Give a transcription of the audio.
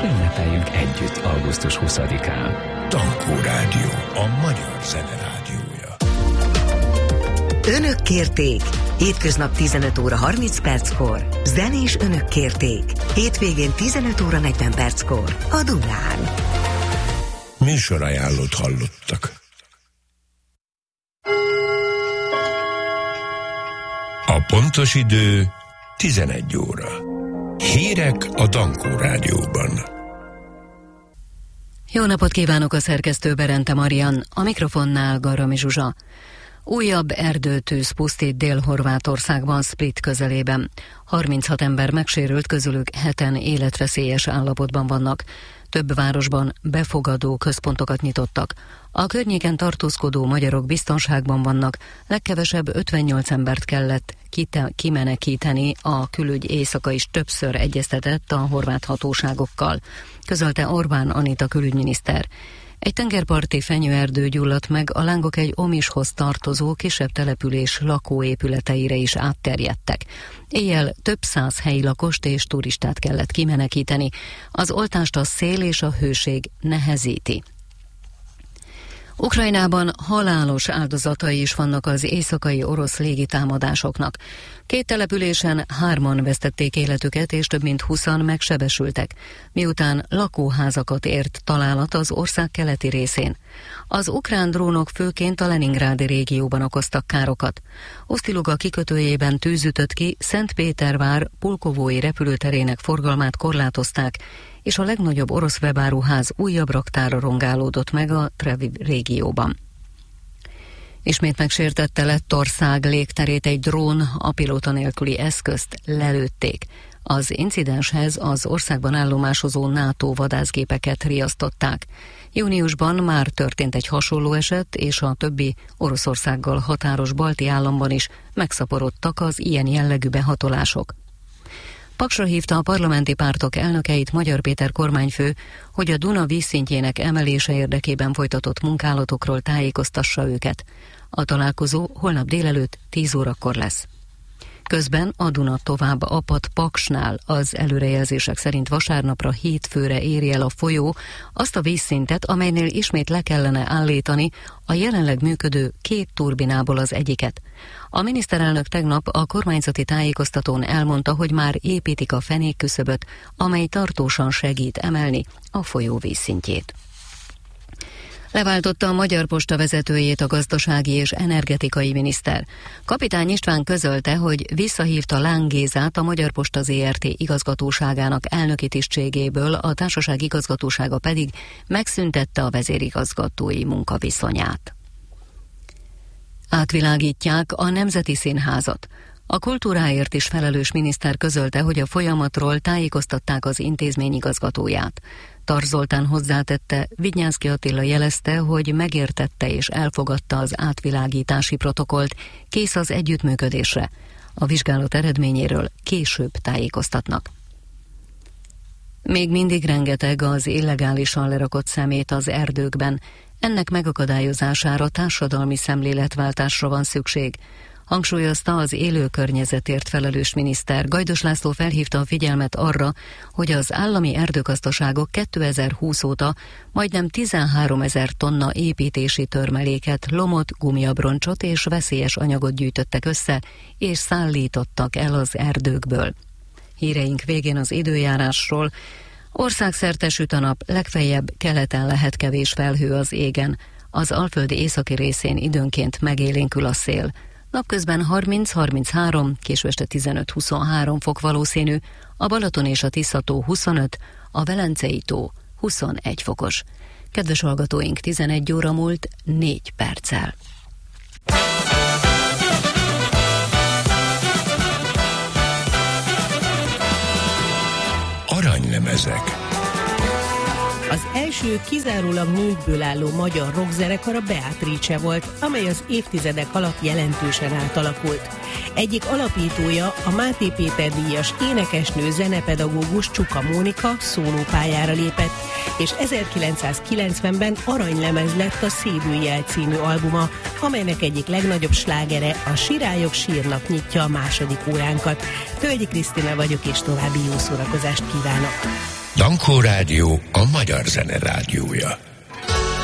ünnepeljünk együtt augusztus 20-án. Tankó Rádió, a magyar zene rádiója. Önök kérték. Hétköznap 15 óra 30 perckor. Zenés önök kérték. Hétvégén 15 óra 40 perckor. A Dunán. Műsorajánlót hallottak. A pontos idő 11 óra. Hírek a Tankó Rádióban. Jó napot kívánok, a szerkesztő Berente Marian, a mikrofonnál Garami Zsuzsa. Újabb erdőtűz pusztít Dél-Horvátországban, Split közelében. 36 ember megsérült, közülük 7-en életveszélyes állapotban vannak. Több városban befogadó központokat nyitottak. A környéken tartózkodó magyarok biztonságban vannak, legkevesebb 58 embert kellett kimenekíteni, a külügy éjszaka is többször egyeztetett a horvát hatóságokkal, közölte Orbán Anita külügyminiszter. Egy tengerparti fenyőerdő gyulladt meg, a lángok egy Omishoz tartozó kisebb település lakóépületeire is átterjedtek. Éjjel több száz helyi lakost és turistát kellett kimenekíteni. Az oltást a szél és a hőség nehezíti. Ukrajnában halálos áldozatai is vannak az éjszakai orosz légitámadásoknak. 2 településen 3-an vesztették életüket, és több mint 20-an megsebesültek, miután lakóházakat ért találat az ország keleti részén. Az ukrán drónok főként a Leningrádi régióban okoztak károkat. Usztiluga kikötőjében tűz ütött ki, Szentpétervár Pulkovói repülőterének forgalmát korlátozták, és a legnagyobb orosz webáruház újabb raktára rongálódott meg a Trevi régióban. Ismét megsértette Lettország légterét egy drón, a pilóta nélküli eszközt lelőtték. Az incidenshez az országban állomásozó NATO vadászgépeket riasztották. Júniusban már történt egy hasonló eset, és a többi Oroszországgal határos balti államban is megszaporodtak az ilyen jellegű behatolások. Paksra hívta a parlamenti pártok elnökeit Magyar Péter kormányfő, hogy a Duna vízszintjének emelése érdekében folytatott munkálatokról tájékoztassa őket. A találkozó holnap délelőtt 10 órakor lesz. Közben a Duna tovább apad Paksnál, az előrejelzések szerint vasárnapra 7 főre éri el a folyó azt a vízszintet, amelynél ismét le kellene állítani a jelenleg működő 2 turbinából az egyiket. A miniszterelnök tegnap a kormányzati tájékoztatón elmondta, hogy már építik a fenékküszöböt, amely tartósan segít emelni a folyó vízszintjét. Leváltotta a Magyar Posta vezetőjét a gazdasági és energetikai miniszter. Kapitány István közölte, hogy visszahívta Láng Gézát, a Magyar Posta Zrt. Igazgatóságának elnöki tisztségéből, a társaság igazgatósága pedig megszüntette a vezérigazgatói munkaviszonyát. Átvilágítják a Nemzeti Színházat. A kultúráért is felelős miniszter közölte, hogy a folyamatról tájékoztatták az intézmény igazgatóját. Tar Zoltán hozzátette, Vidnyánszky Attila jelezte, hogy megértette és elfogadta az átvilágítási protokollt, kész az együttműködésre. A vizsgálat eredményéről később tájékoztatnak. Még mindig rengeteg az illegálisan lerakott szemét az erdőkben. Ennek megakadályozására társadalmi szemléletváltásra van szükség, hangsúlyozta az élő környezetért felelős miniszter. Gajdos László felhívta a figyelmet arra, hogy az állami erdőgazdaságok 2020 óta majdnem 13 000 tonna építési törmeléket, lomot, gumiabroncsot és veszélyes anyagot gyűjtöttek össze, és szállítottak el az erdőkből. Híreink végén az időjárásról. Országszerte süt a nap, legfeljebb keleten lehet kevés felhő az égen. Az Alföld északi részén időnként megélénkül a szél. Napközben 30-33, késő este 15-23 fok valószínű, a Balaton és a Tisza-tó 25, a Velencei tó 21 fokos. Kedves hallgatóink, 11 óra múlt 4 perccel. Aranylemezek. Az első kizárólag nőkből álló magyar rockzenekar a Beatrice volt, amely az évtizedek alatt jelentősen átalakult. Egyik alapítója, a Máté Péter díjas énekesnő, zenepedagógus Csuka Mónika szólópályára lépett, és 1990-ben aranylemez lett a Szédőjel című albuma, amelynek egyik legnagyobb slágere, a Sirályok sírnak nyitja a második óránkat. Tölgyi Krisztina vagyok, és további jó szórakozást kívánok! Dankó Rádió a magyar zene rádiója.